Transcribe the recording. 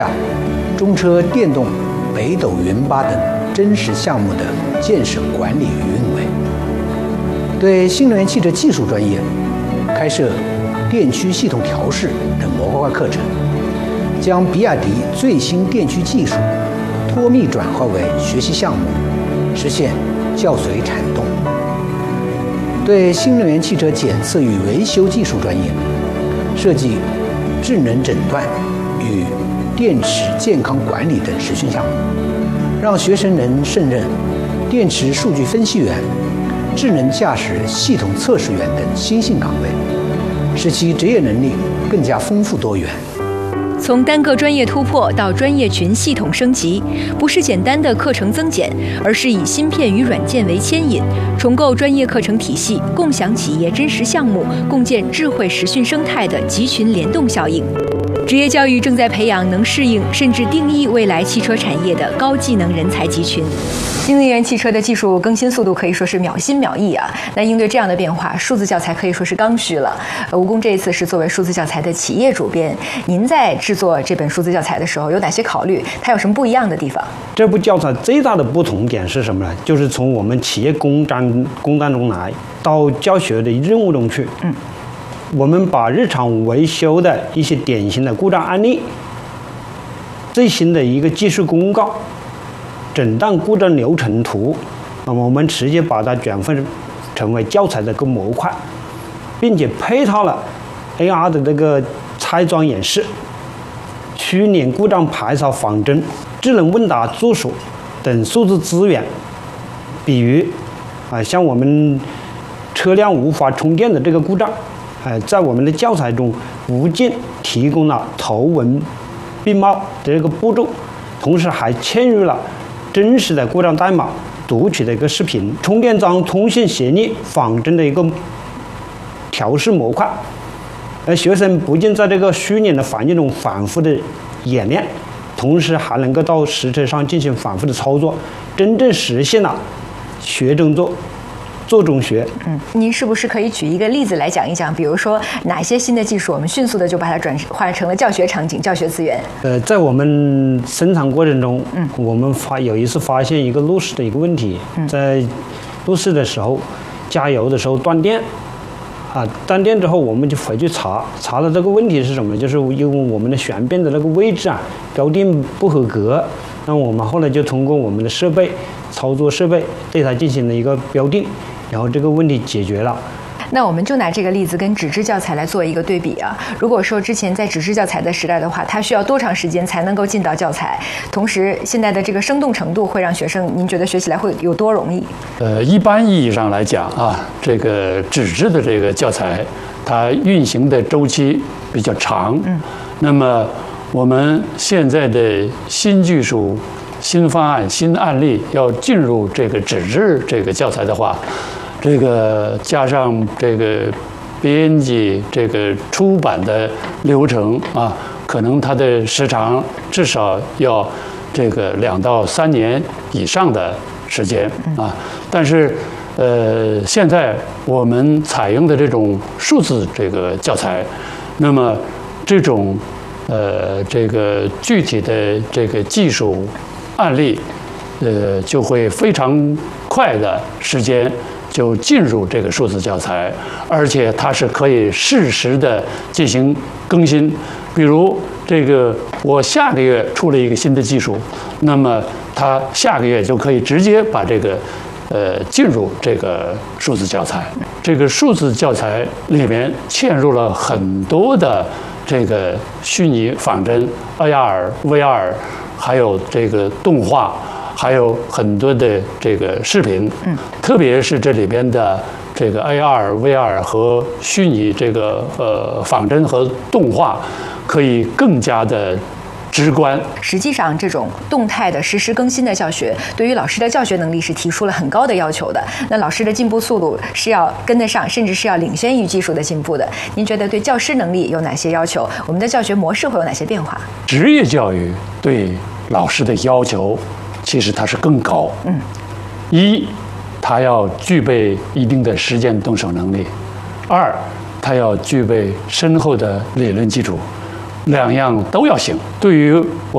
中车电动北斗云巴等真实项目的建设管理与运维，对新能源汽车技术专业开设电驱系统调试等模块化课程，将比亚迪最新电驱技术脱密转化为学习项目，实现教随产动。对新能源汽车检测与维修技术专业设计智能诊断与电池健康管理等实训项目，让学生能胜任电池数据分析员、智能驾驶系统测试员等新兴岗位，使其职业能力更加丰富多元。 从单个专业突破到专业群系统升级，不是简单的课程增减，而是以芯片与软件为牵引，重构专业课程体系，共享企业真实项目，共建智慧实训生态的集群联动效应。职业教育正在培养能适应甚至定义未来汽车产业的高技能人才集群。新能源汽车的技术更新速度可以说是秒新秒异啊！那应对这样的变化，数字教材可以说是刚需了。吴工这一次是作为数字教材的企业主编，您在制作这本数字教材的时候有哪些考虑？它有什么不一样的地方？ 这部教材最大的不同点是什么呢？就是从我们企业工单中来到教学的任务中去。我们把日常维修的一些典型的故障案例、最新的一个技术公告、诊断故障流程图，那么我们直接把它转分成为教材的一个模块，并且配套了 AR 的这个拆装演示、虚拟故障排查仿真、智能问答助手等数字资源。比如像我们车辆无法充电的这个故障，在我们的教材中不仅提供了图文并茂的这个步骤，同时还嵌入了真实的故障代码读取的一个视频、充电桩通信协议仿真的一个调试模块。而学生不仅在这个虚拟的环境中反复的演练，同时还能够到实车上进行反复的操作，真正实现了学中做，做中学。 您是不是可以举一个例子来讲一讲？比如说哪些新的技术，我们迅速的就把它转化成了教学场景、教学资源？ 在我们生产过程中，我们有一次发现一个路试的一个问题，在路试的时候，加油的时候断电，断电之后我们就回去查了这个问题是什么，就是因为我们的旋变的那个位置标定不合格。那我们后来就通过我们的设备、操作设备对它进行了一个标定，然后这个问题解决了。 那我们就拿这个例子跟纸质教材来做一个对比啊。如果说之前在纸质教材的时代的话，它需要多长时间才能够进到教材？同时，现在的这个生动程度会让学生，您觉得学起来会有多容易？ 一般意义上来讲这个纸质的这个教材，它运行的周期比较长。那么我们现在的新技术、新方案、新案例要进入这个纸质这个教材的话，这个加上这个编辑、这个出版的流程可能它的时长至少要这个2到3年以上的时间但是现在我们采用的这种数字这个教材，那么这种这个具体的这个技术案例，就会非常快的时间就进入这个数字教材，而且它是可以适时的进行更新。比如这个我下个月出了一个新的技术，那么它下个月就可以直接把这个进入这个数字教材。这个数字教材里面嵌入了很多的这个虚拟仿真、AR、VR， 还有这个动画，还有很多的这个视频。特别是这里边的这个 AR、VR 和虚拟这个仿真和动画，可以更加的直观。 实际上，这种动态的实时更新的教学，对于老师的教学能力是提出了很高的要求的。那老师的进步速度是要跟得上，甚至是要领先于技术的进步的。您觉得对教师能力有哪些要求？我们的教学模式会有哪些变化？ 职业教育对老师的要求其实它是更高。一，他要具备一定的实践动手能力；二，他要具备深厚的理论基础。2样都要行。对于我